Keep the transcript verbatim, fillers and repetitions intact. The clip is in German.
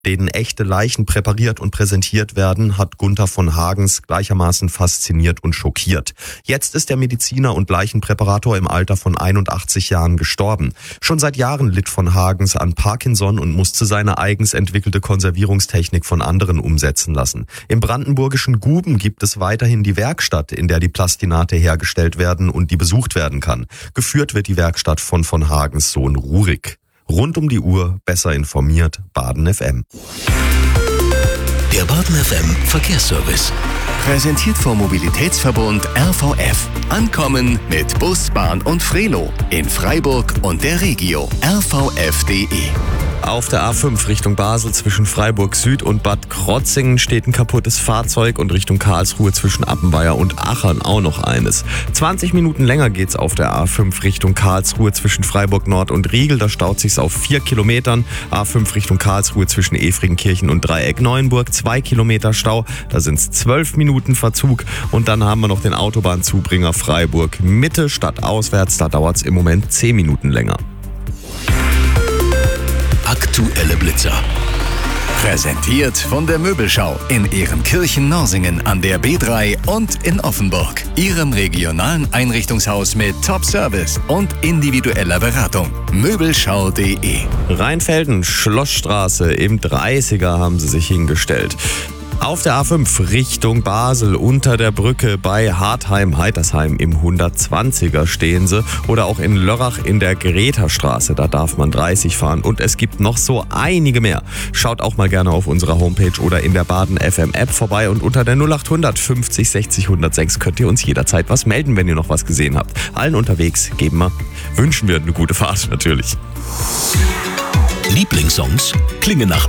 denen echte Leichen präpariert und präsentiert werden, hat Gunther von Hagens gleichermaßen fasziniert und schockiert. Jetzt ist der Mediziner und Leichenpräparator im Alter von einundachtzig Jahren gestorben. Schon seit Jahren litt von Hagens an Parkinson und musste seine eigens entwickelte Konservierungstechnik von anderen umsetzen lassen. Im brandenburgischen Guben gibt es weiterhin die Werkstatt, in der die Plastinate hergestellt werden und die besucht werden kann. Geführt wird die Werkstatt von von Hagens Sohn Rurik. Rund um die Uhr, besser informiert, Baden F M. Der Baden F M Verkehrsservice. Präsentiert vom Mobilitätsverbund R V F. Ankommen mit Bus, Bahn und Frelo. In Freiburg und der Regio. R V F punkt de. Auf der A fünf Richtung Basel zwischen Freiburg Süd und Bad Krotzingen steht ein kaputtes Fahrzeug und Richtung Karlsruhe zwischen Appenweier und Achern auch noch eines. zwanzig Minuten länger geht's auf der A fünf Richtung Karlsruhe zwischen Freiburg Nord und Riegel. Da staut sich's auf vier Kilometern. A fünf Richtung Karlsruhe zwischen Efringenkirchen und Dreieck Neuenburg. zwei Kilometer Stau. Da sind's zwölf Minuten Verzug. Und dann haben wir noch den Autobahnzubringer Freiburg Mitte statt auswärts. Da dauert's im Moment zehn Minuten länger. Aktuelle Blitzer. Präsentiert von der Möbelschau in Ehrenkirchen-Norsingen an der B drei und in Offenburg. Ihrem regionalen Einrichtungshaus mit Top-Service und individueller Beratung. Möbelschau punkt de. Rheinfelden, Schlossstraße, im dreißiger haben sie sich hingestellt. Auf der A fünf Richtung Basel unter der Brücke bei Hartheim-Heitersheim im hundertzwanziger stehen sie. Oder auch in Lörrach in der Greta-Straße, da darf man dreißig fahren. Und es gibt noch so einige mehr. Schaut auch mal gerne auf unserer Homepage oder in der Baden F M App vorbei. Und unter der null acht hundert fünfzig sechzig hundertsechs könnt ihr uns jederzeit was melden, wenn ihr noch was gesehen habt. Allen unterwegs geben wir, wünschen wir eine gute Fahrt natürlich. Lieblingssongs klingen nach